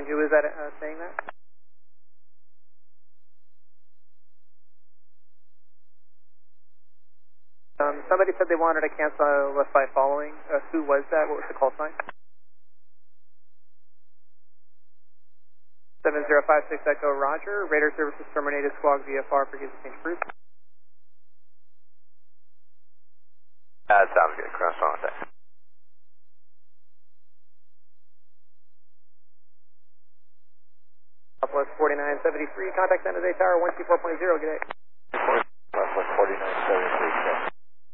Who is that saying that? Somebody said they wanted to cancel left by following. Who was that? What was the call sign? 7056 Echo Roger. Radar services terminated. Squawk VFR for using change group. Sounds good. Cross on with that. Southwest 4973. Contact San Jose Tower 124.0. Good day. Southwest 4973.